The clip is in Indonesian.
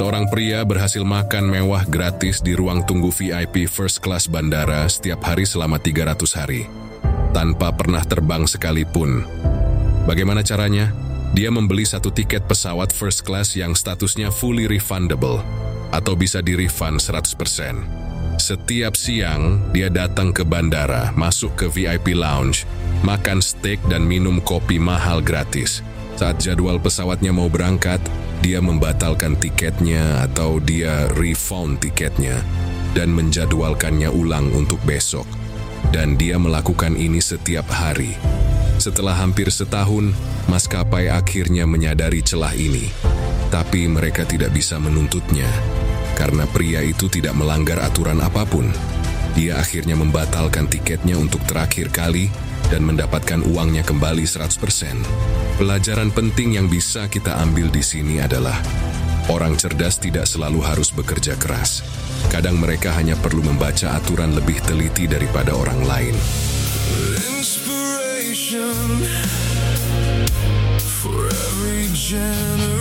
Seorang pria berhasil makan mewah gratis di ruang tunggu VIP first class bandara setiap hari selama 300 hari, tanpa pernah terbang sekalipun. Bagaimana caranya? Dia membeli satu tiket pesawat first class yang statusnya fully refundable, atau bisa di-refund 100%. Setiap siang, dia datang ke bandara, masuk ke VIP lounge, makan steak dan minum kopi mahal gratis. Saat jadwal pesawatnya mau berangkat, dia membatalkan tiketnya atau dia refund tiketnya dan menjadwalkannya ulang untuk besok. Dan dia melakukan ini setiap hari. Setelah hampir setahun, maskapai akhirnya menyadari celah ini. Tapi mereka tidak bisa menuntutnya, karena pria itu tidak melanggar aturan apapun. Dia akhirnya membatalkan tiketnya untuk terakhir kali dan mendapatkan uangnya kembali 100%. Pelajaran penting yang bisa kita ambil di sini adalah orang cerdas tidak selalu harus bekerja keras. Kadang mereka hanya perlu membaca aturan lebih teliti daripada orang lain. Inspiration for every generation.